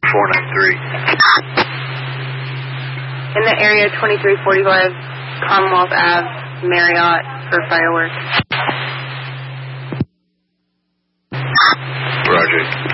493. In the area 2345 Commonwealth Ave, Marriott, for fireworks. Roger.